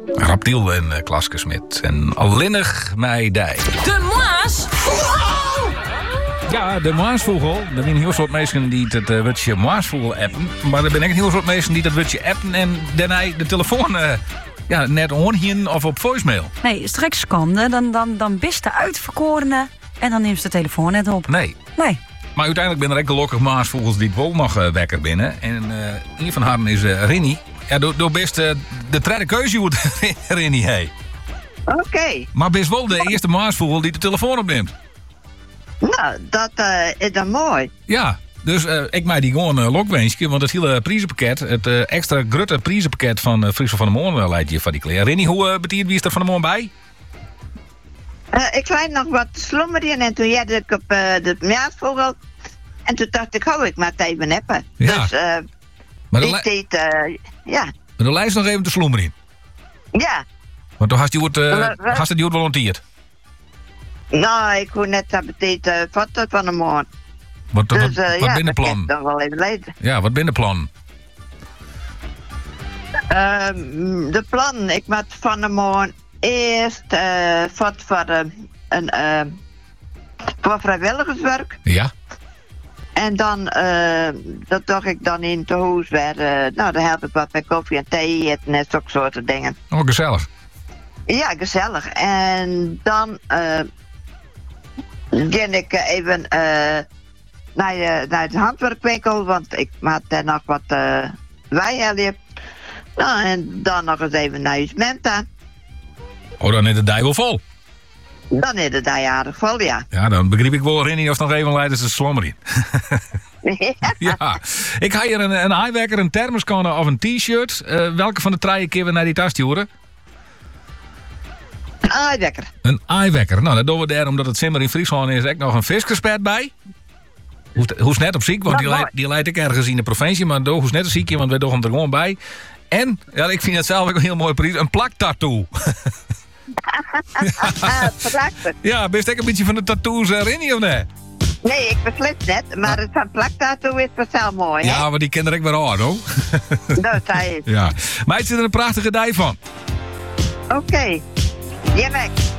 Raptiel en Klaske Smit. En Allinnig mij dij. De Moas. Ja, de Maasvogel. Er zijn heel soort mensen die het wordje Maasvogel appen. Maar er zijn ook heel soort mensen die dat wordje appen en daarna de telefoon net onhien of op voicemail. Nee, straks komt dan bist de uitverkorene en dan neemt ze de telefoon net op. Nee. Maar uiteindelijk ben er ook gelukkig Maasvogels die het wel nog wekker binnen. En een van haar is Rinnie. Ja, door best de tweede keuze wordt Rinnie heen. Oké. Maar best wel de eerste Maasvogel die de telefoon opneemt. Nou, dat is dan mooi. Ja, dus ik maak die gewoon lokwenskje, want het hele prijzenpakket, het extra grote prijzenpakket van Friesel van de Moon leidt je van die kleer. Rinnie, hoe betiert wie is er van de Moon bij? Ik zei nog wat slommeren en toen had ik op de Maasvogel. En toen dacht ik, ik maar het even neppen. Ja. Dus Maar die deed, ja. Maar dan lijst nog even te slommeren in. Ja. Want toen had je het goed volonteerd. Nou, ik hoor net dat betekent foto van de morgen. Wat Dus ben de plan? Dat wel even lezen. Ja, wat ben de plan? De plan, ik moet van de morgen eerst voor vrijwilligerswerk. Ja. En dan, dat doe ik dan in het huis waar, dan help ik wat bij koffie en thee eten en zulke soorten dingen. Oh, gezellig. Ja, gezellig. En dan ga ik even naar de handwerkwinkel, want ik maak daar nog wat wijhelpen. Nou, en dan nog eens even naar Usmenta. Oh, dan is de dij wel vol. Dan is de dij aardig vol, ja. Ja, dan begreep ik wel Rinnie of nog even leiden ze slommeren. Ja. Ik ga hier een eyewekker, een thermoskanne of een t-shirt. Welke van de drie keer we naar die tas sturen? Een eyewekker. Een eyewekker. Nou, dat doen we daar, omdat het simmer in Friesland is, ook nog een viskerspert bij. Hoest net op ziek, want die leidt ik ergens in de provincie, maar hoest net op ziekje, want wij doen hem er gewoon bij. En, ja, ik vind het zelf ook een heel mooi prijs, een plaktattoo. Prachtig. Ja, ben je ook een beetje van de tattoos, Rinnie, of nee? Nee, ik beslis net, maar het van plaktattoo is pas wel mooi, hè? Ja, maar die kennen ik wel aan, hoor. Dat zei het. Ja. Maar het zit er een prachtige dij van. Oké. Je weg.